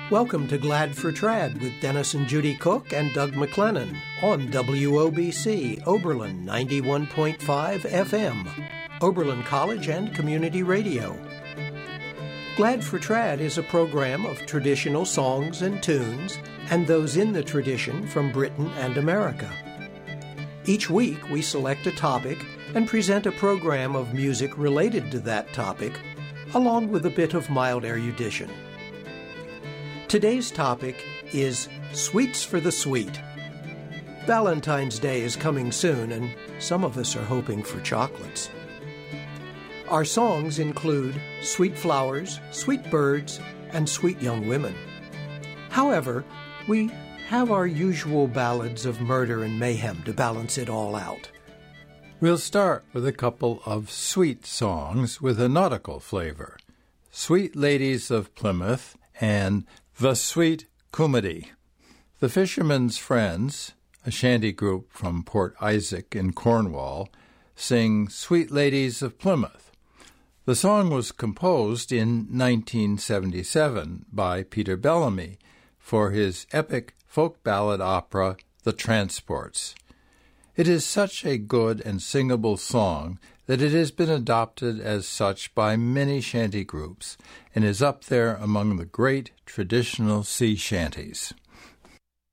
Welcome to Glad for Trad with Dennis and Judy Cook and Doug McLennan on WOBC, Oberlin 91.5 FM, Oberlin College and Community Radio. Glad for Trad is a program of traditional songs and tunes and those in the tradition from Britain and America. Each week we select a topic and present a program of music related to that topic, along with a bit of mild erudition. Today's topic is Sweets for the Sweet. Valentine's Day is coming soon, and some of us are hoping for chocolates. Our songs include Sweet Flowers, Sweet Birds, and Sweet Young Women. However, we have our usual ballads of murder and mayhem to balance it all out. We'll start with a couple of sweet songs with a nautical flavor. Sweet Ladies of Plymouth and The Sweet Cumity. The Fishermen's Friends, a shanty group from Port Isaac in Cornwall, sing Sweet Ladies of Plymouth. The song was composed in 1977 by Peter Bellamy for his epic folk ballad opera, The Transports. It is such a good and singable song that it has been adopted as such by many shanty groups and is up there among the great traditional sea shanties.